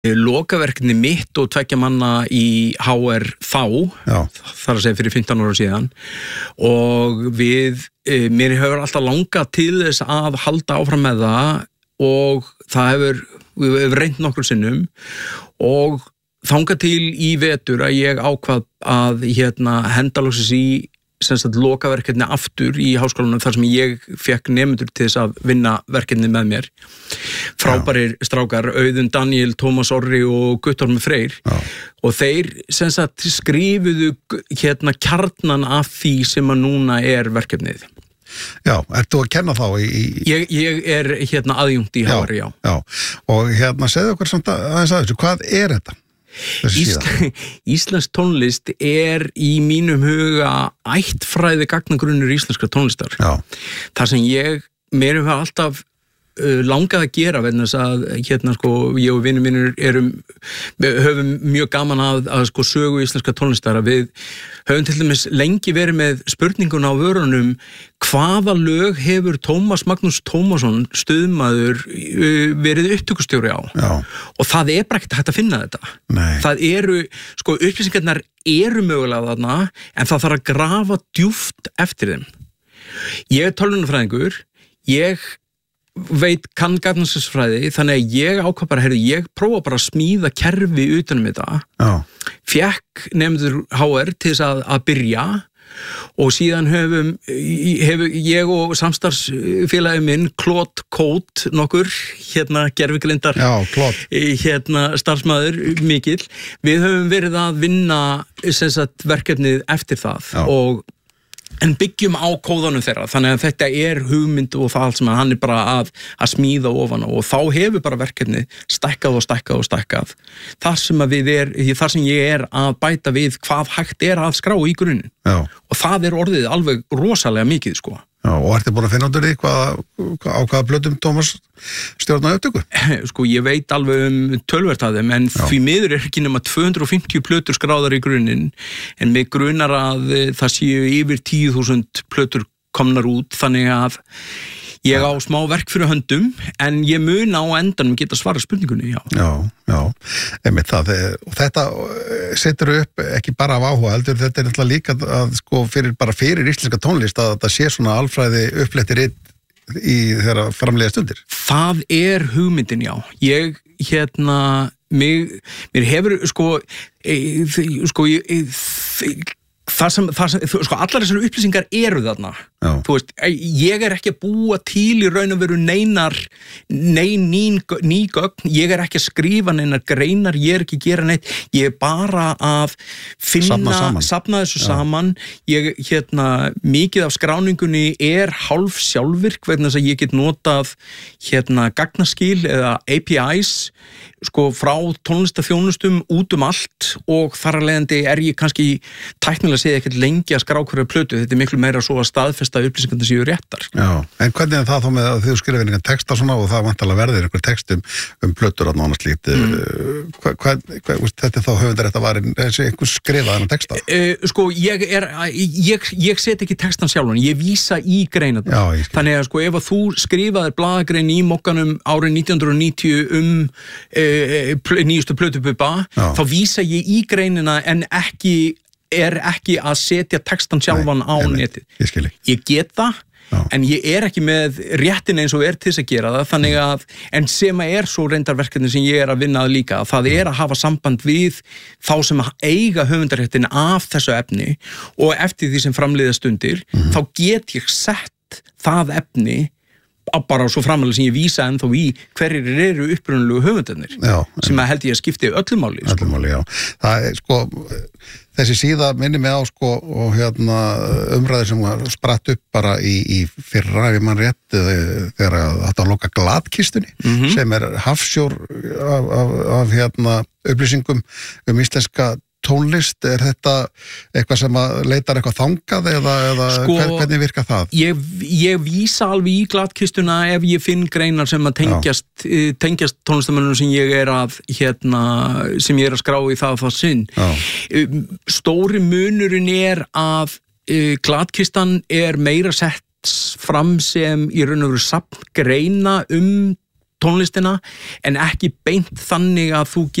lokaverkefni mitt og 2 manna í HR þar að segja fyrir 15 ára síðan og mér hefur alltaf langað til þess að halda áfram með það og við hefur reynt nokkur sinnum og þangað til í vetur að ég ákvað að henda loksins í lokaverkefni aftur í háskólanum þar sem ég fekk nemendur til þess að vinna verkefni með mér. Frábærir strákar, Auðun, Daniel, Tómas Orri og Guttorm Freyr og þeir skrifuðu kjarnan af því sem að núna verkefnið. Já, ertu að kenna þá í... Ég aðjunkt í HR, já. Og segðu okkur samt aðeins að þessu, hvað þetta? Íslensk tónlist í mínum huga ættfræði gagnagrunnur íslenskra tónlistar. Það sem mér hefur alltaf langað að gera vegna þess að ég og vinur mínir höfum mjög gaman að sögu íslenska tónlistar að við höfum til dæmis lengi verið með spurninguna á vörunum hvaða lög hefur Tómas Magnús Tómasson stuðmaður verið upptökustjóri á og það bara ekkert hægt að finna þetta. Það upplýsingarnar mögulega þarna en það þarf að grafa djúpt eftir þeim. Ég tölvunarfræðingur, ég kann gagnasfræði þannig að ég ákvað bara, ég prófa bara að smíða kerfi utanum þetta fékk nemendur HR til þess að byrja og síðan hefur ég og samstarfsfélagi minn Claude Code nokkur gervigrindar starfsmaður mikill, við höfum verið að vinna verkefnið eftir það en byggjum á kóðanum þeirra, þannig að þetta hugmynd og það allt sem hann bara að smíða ofan og þá hefur bara verkefni stækkað og stækkað þar sem ég að bæta við hvað hægt að skrá í grunninn og það orðið alveg rosalega mikið og ertu búin að finna út úr því á hvaða plötum Tómas stjórnaði upptöku? Ég veit alveg töluvert af þeim en því miður ekki nema 250 plötur skráðar í grunninn en mig grunar að það séu yfir 10.000 plötur komnar út þannig að ég á smá verk fyrir höndum en ég mun á endanum geta svara spurningunni, einmitt það og þetta setur upp ekki bara af áhuga heldur, þetta náttúrulega líka að fyrir íslenska tónlist að þetta sé svona alfræði upplettir í þeirra framlega stundir. Það hugmyndin, já. Mér hefur allar þessar upplýsingar þarna. Þú veist, ég ekki að búa til í raun og veru ný gögn, ég ekki að skrifa neinar greinar, ég ekki að gera neitt, ég bara að safna þessu saman. Ég, mikið af skráningunni hálf sjálfvirk vegna þess að ég get notað gagnaskil eða APIs frá tónlistaþjónustum út allt og þar af leiðandi ég kannski tæknilega segja ekkert lengi að skrá hverja plötu, þetta miklu meira svo að staðfesta upplýsingarnar séu réttar. En hvernig það þá með að þið skrifir einhvern texta svona og það vantarlega verður einhver textum plötur að nána slíkt þetta þá höfundarétt að var einhver skrifað þennan texta? Ég set ekki textan sjálfan, ég vísa í greinarnar. Þannig að ef að þú skrifaðir blaðagrein í Mokkanum árið 1990 nýjustu plötububba, þá vísa ég í greinina en ekki að setja textan sjálfan á netið. Ég get það, en ég ekki með réttin eins og til þess að gera það, þannig að, en sem svo reyndarverkefni sem ég að vinna að líka, það að hafa samband við þá sem eiga höfundarréttin af þessu efni og eftir því sem framleiða stundir, þá get ég sett það efni bara svo framalega sem ég vísa ennþá í hverjir upprunalegu höfundarnir sem held ég að skipti öllu máli. Það þessi síða minni mig á og umræður sem spratt upp bara í fyrra ef mann rétt þegar þetta að loka glatkistunni sem hafsjór af upplýsingum íslenska tónlist, þetta eitthvað sem að leitar eitthvað þangað eða hvernig virka það? Ég vísa alveg í glatkistuna ef ég finn greinar sem að tengjast tónlistamönnum sem ég að sem ég að skrá í það sinn. Stóri munurinn að glatkistan meira sett fram sem í raun og veru safn greina tónlistina en ekki beint þannig að þú